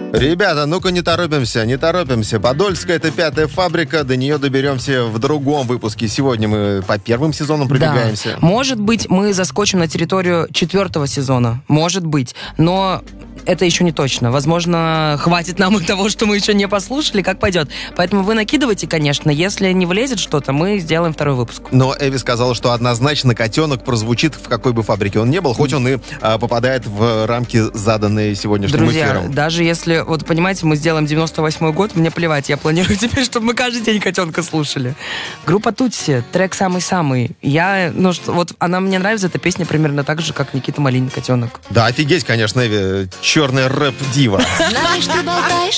Ребята, ну-ка не торопимся, не торопимся. Подольская — это 5-я фабрика, до нее доберемся в другом выпуске. Сегодня мы по первым сезонам пробегаемся. Да. Может быть, мы заскочим на территорию 4-го сезона. Может быть. Но это еще не точно. Возможно, хватит нам и того, что мы еще не послушали, как пойдет. Поэтому вы накидывайте, конечно. Если не влезет что-то, мы сделаем второй выпуск. Но Эви сказала, что однозначно котенок прозвучит в какой бы фабрике он ни был, хоть он и попадает в рамки, заданные сегодняшним эфиром. Друзья, даже если, вот понимаете, мы сделаем 98-й год, мне плевать, я планирую теперь, чтобы мы каждый день котенка слушали. Группа Тутси, трек самый-самый. Вот она мне нравится, эта песня примерно так же, как Никита Малинин, котенок. Да, офигеть, конечно, Эви, черная рэп-дива. Знаешь, ты болтаешь